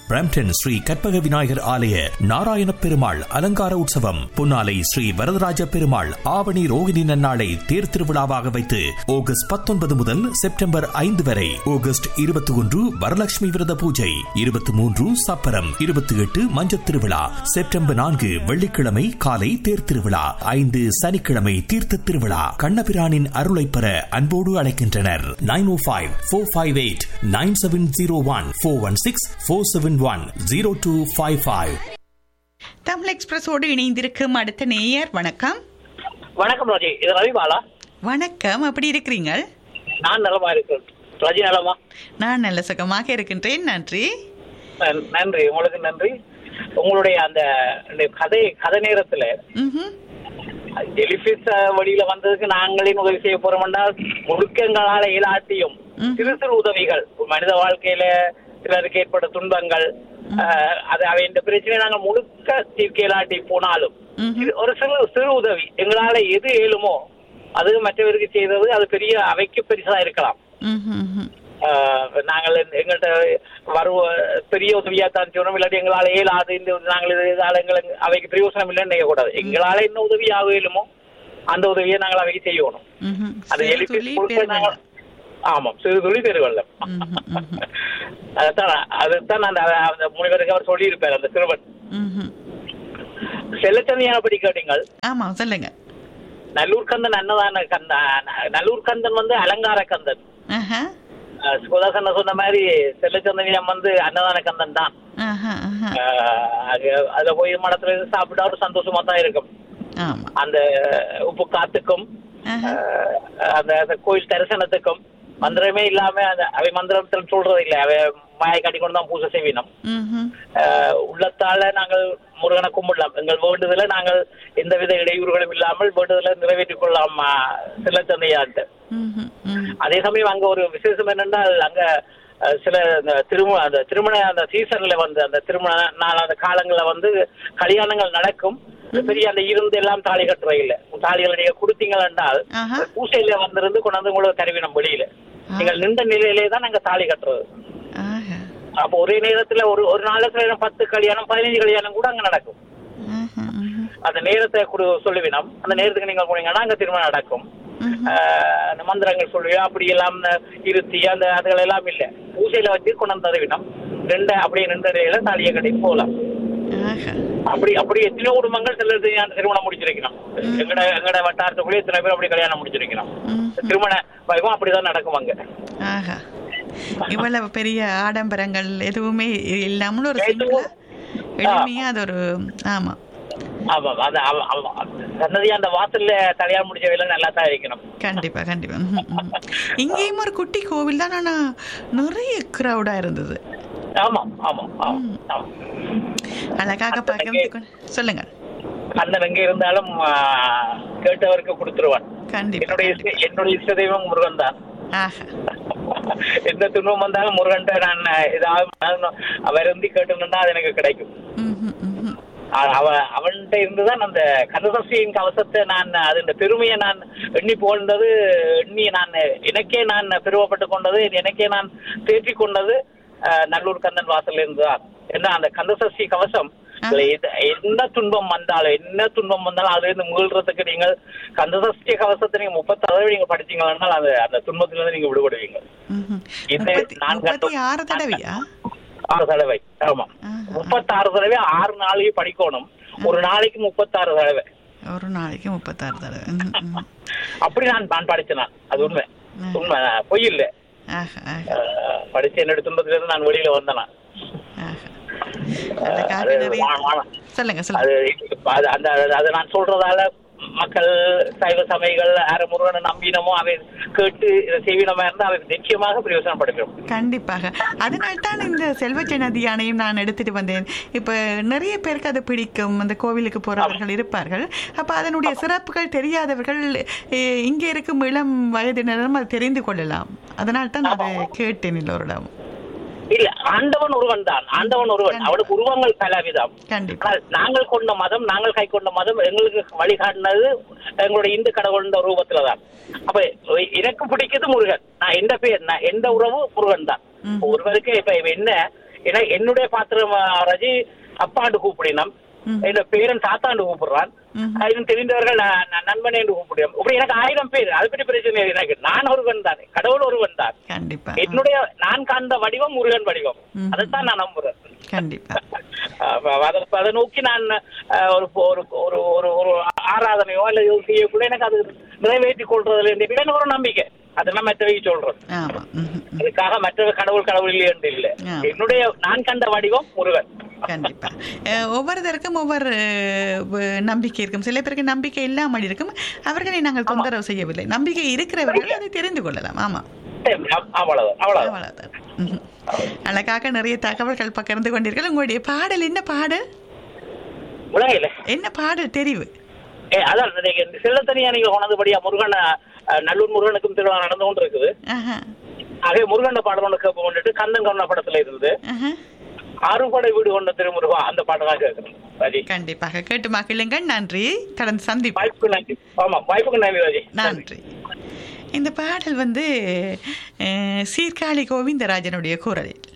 Brampton Sri Karpaga Vinayagar ஆலய நாராயண பெருமாள் அலங்கார உற்சவம் பொன்னாலை ஸ்ரீ வரதராஜ பெருமாள் ஆவணி ரோகிணி நன்னாளை தேர் திருவிழாவாக வைத்து ஆகஸ்ட் 19 முதல் செப்டம்பர் 5 வரை. ஆகஸ்ட் 21 வரலட்சுமி விரத பூஜை, 23 சப்பரம், 28 மஞ்சத் திருவிழா, செப்டம்பர் 4 வெள்ளிக்கிழமை காலை தேர் திருவிழா, 5 சனிக்கிழமை தீர்த்த திருவிழா. கண்ணபிரானின் அருளை பெற அன்போடு அழைக்கின்றனர். 905-458-9701 416-471-0255. தமிழ் எக்ஸ்பிரஸோடு இணைந்திருக்கும் அடுத்த நேயர். வணக்கம். வணக்கம் ராஜி, இது ரவிபாலா. வணக்கம், எப்படி இருக்கிறீங்க? நான் நலமா இருக்கேன். ராஜி நலமா? நான் நல்ல சுகமாக இருக்கின்றேன், நன்றி. நன்றி, உங்களுக்கு நன்றி. உங்களுடைய அந்த கதை நேரத்துல எலிபிஸ் வழியில வந்ததுக்கு நாங்களின் உதவி செய்ய போறோம் என்றால் முழுக்கங்களால இயலாட்டியும் சிறு சிறு உதவிகள் மனித வாழ்க்கையில சிலருக்கு ஏற்பட்ட துன்பங்கள் அவை இந்த பிரச்சனையை நாங்கள் முழுக்க தீர்க்க இயலாட்டி போனாலும் ஒரு சிறு உதவி எங்களால எது இயலுமோ அது மற்றவருக்கு செய்தது அது பெரிய அவைக்கு பெருசா இருக்கலாம். நாங்கள் எங்கள்கிட்ட பெரிய உதவியா தான் செய்யணும், இல்லாட்டி எங்களால இயலாது நாங்கள் அவைக்கு பிரயோசனம் இல்லைன்னு நினைக்க கூடாது. எங்களால என்ன உதவி ஆகலுமோ அந்த உதவியை நாங்கள் அவைக்கு செய்யணும். அது ஆமாம், சிறு துளி பெருவெள்ளம். அதுதான் அந்த முனிவருக்கு அவர் சொல்லி இருப்பார். அந்த சிறுவன் செல்லச்சந்தியான படி கேட்டீங்கள். ஆமா, சொல்லுங்க. நல்லூர் கந்தன் அன்னதான நல்லூர் கந்தன் அலங்கார கந்தன். சுதாசன சொன்ன மாதிரி செல்லச்சந்தியம் அன்னதான கந்தன் தான். அதுல போய் மடத்துல இருந்து சாப்பிட்டா ஒரு சந்தோஷமா தான் இருக்கும். அந்த உப்பு காத்துக்கும் அந்த கோயில் தரிசனத்துக்கும் மந்திரமே இல்லாம அவை மந்திரத்தில் சொல்றது இல்லை, அவை மாயை காட்டி கொண்டு தான் பூஜை செய்வினோம். உள்ளத்தால நாங்கள் முருகனை கும்பிடலாம். எங்கள் வேண்டுதல நாங்கள் எந்தவித இடையூறுகளும் இல்லாமல் வேண்டுதலை நிறைவேற்றிக் கொள்ளலாம் செல்லச்சந்தையான்ட்டு. அதே சமயம் அங்க ஒரு விசேஷம் என்னன்னா, அங்க சில திருமண அந்த சீசன்ல அந்த திருமண நாள் அந்த காலங்கள்ல கல்யாணங்கள் நடக்கும். பெரிய அந்த இருந்து எல்லாம் தாலி கட்டுற இல்ல, தாலிகளை நீங்க கொடுத்தீங்க என்றால் பூசையில வந்திருந்து கொண்டாந்து உங்களுக்கு தருவினம் வெளியில. நீங்கள் நின்ற நிலையிலே தான் நாங்க தாலி கட்டுறது. அப்ப ஒரே நேரத்துல ஒரு நாளுக்கு 10 கல்யாணம் 15 கல்யாணம் கூட அங்க நடக்கும். அந்த நேரத்தை சொல்லுவினம். அந்த நேரத்துக்கு நீங்க போனீங்கன்னா அங்க திருமணம் நடக்கும். அந்த மந்திரங்கள் சொல்லுவோம், அப்படி எல்லாம் இருத்தி அந்த அதுகள் எல்லாம் இல்ல, பூசையில வச்சு கொண்டாந்து தருவினம். அப்படியே நின்ற நிலையில தாலியை கட்டி போகலாம். அப்படி எத்தனையோ குடும்பங்கள் திருமணம் முடிச்சிருக்கணும். எங்கட வட்டாரத்துக்குள்ளே எத்தனை பேர் அப்படி கல்யாணம் முடிச்சிருக்கணும். திருமண வைபவம் அப்படிதான் நடக்கும் அங்க. இவ்வளவு பெரிய ஆடம்பரங்கள் எதுவுமே இல்லாமல் ஒரு எளிமையா அது ஒரு ஆமா அந்த வாசல்ல கல்யாணம் முடிச்ச வேலை நல்லா தான் இருக்கணும். கண்டிப்பா கண்டிப்பா. இங்கேயும் ஒரு குட்டி கோவில் தான், ஆனா நிறைய கிரௌடா இருந்தது. ஆமா ஆமா அழகாக பார்க்க. சொல்லுங்க. அந்த எங்க இருந்தாலும் கேட்டவருக்கு கொடுத்துருவான். என்னுடைய இஷ்ட தெய்வம் முருகன் தான். எந்த துன்பம் வந்தாலும் முருகன் நான் ஏதாவது வருந்தி கேட்டுனா அது எனக்கு கிடைக்கும். அவன்கிட்ட இருந்துதான் அந்த கந்தசஷ்டியின் கவசத்தை நான் அது பெருமையை நான் எண்ணி போன்றது, எண்ணி நான் எனக்கே நான் பெருமைப்பட்டு கொண்டது, எனக்கே நான் தேற்றி கொண்டது நல்லூர் கந்தன் வாசல் இருந்துதான். ஏன்னா அந்த கந்தசஷ்டி கவசம் என்ன துன்பம் வந்தாலும் அதுல இருந்து முகழ்றதுக்கு நீங்கள் கந்தசஷ்டி கவசத்தை நீங்க 36 நீங்க படிச்சீங்கன்னா அந்த துன்பத்துல இருந்து நீங்க விடுபடுவீங்க. 6 தடவை. ஆமா, 36 தடவை 6 நாளைக்கு படிக்கணும். ஒரு நாளைக்கு 36 தடவை. அப்படி நான் படிச்சேன். அது உண்மை பொய் இல்லை. படிச்சு என்னோட துன்பத்துல இருந்து நான் வெளியில வந்தேன். அது நான் சொல்றதால மக்கள் சைவ சமயங்கள் முருகனை நம்பினமோ அவை கேட்டு செய்வினமா இருந்தா அவை நிச்சயமாக பிரயோசனப்படுகிறோம். கண்டிப்பாக. அதனால்தான் இந்த செல்வச்ச நதி யானையும் நான் எடுத்துட்டு வந்தேன். இப்ப நிறைய பேருக்கு அது பிடிக்கும். அந்த கோவிலுக்கு போறவர்கள் இருப்பார்கள். அப்ப அதனுடைய சிறப்புகள் தெரியாதவர்கள் இங்கே இருக்கும் இளம் வயதினரும் அது தெரிந்து கொள்ளலாம். அதனால தான் அதை கேட்டேன் எல்லோரிடம். இல்ல, ஆண்டவன் ஒருவன் தான். அவனுக்கு உருவங்கள் பலவிதம். நாங்கள் கொண்ட மதம், நாங்கள் கை கொண்ட மதம் எங்களுக்கு வழிகாட்டினது எங்களுடைய இந்து கடவுள் ரூபத்துலதான். அப்ப எனக்கு பிடிக்கிறது முருகன். நான் எந்த உறவு முருகன் தான். ஒருவருக்கு இப்ப என்ன ஏன்னா என்னுடைய பாத்திரம் ரஜி அப்பாண்டு கூப்பிடினம், என்ன பேரன் தாத்தாண்டு கூப்பிடுறான், இன்னும் தெரிந்தவர்கள் நண்பனே என்று கூப்பிடுவோம். இப்படி எனக்கு 1000 பேர், அதை பற்றி பிரச்சனை எனக்கு. நான் ஒருவன் தான், கடவுள் ஒருவன் தான். என்னுடைய நான் காண்ட வடிவம் முருகன் வடிவம், அதைத்தான் நான் நம்புறேன். கண்டிப்பா அதை நோக்கி நான் ஒரு ஆராதனையோ அல்லது செய்யக்கூட எனக்கு அது நிறைவேற்றிக் கொள்றதுல எனக்கு ஒரு நம்பிக்கை. அதை நான் மற்றவை சொல்றேன். அதுக்காக மற்ற கடவுள் இல்லை என்று இல்லை. என்னுடைய நான் கண்ட வடிவம் முருகன். கண்டிப்பா ஒவ்வொருத்தருக்கும் ஒவ்வொரு நம்பிக்கை இருக்கும். சில பேருக்கு நம்பிக்கை இல்லாமல் இருக்கும், அவர்களை நாங்கள் தொந்தரவு செய்யவில்லை. நம்பிக்கை இருக்கிறவர்கள் அதை தெரிந்து கொள்ளலாம். ஆமா, அவ்வளவுதான். அழகாக நிறைய தகவல்கள் பகிர்ந்து கொண்டீர்கள். உங்களுடைய பாடல் என்ன பாடல்? என்ன பாடல் தெரிவு? அதான் செல்லத்தனியா நீங்க கொண்டபடியா முருகன், நல்லூர் முருகனுக்கும் திருவிழா நடந்து கொண்டு இருக்குது. ஆகவே முருகன் பாடல் ஒன்று கேட்டு கந்தன் கருணா படத்துல இருந்து அறுபடை வீடு கொண்ட திருமுருகா அந்த பாட்டெல்லாம் கேட்கணும். கண்டிப்பாக கேட்டு மகிழுங்கள். நன்றி. கடந்த சந்திப்பு. வாய்ப்புக்கு நன்றி. ஆமா, வாய்ப்புக்கு நன்றி ராஜி. நன்றி. இந்த பாடல் சீர்காழி கோவிந்தராஜனுடைய குரலில்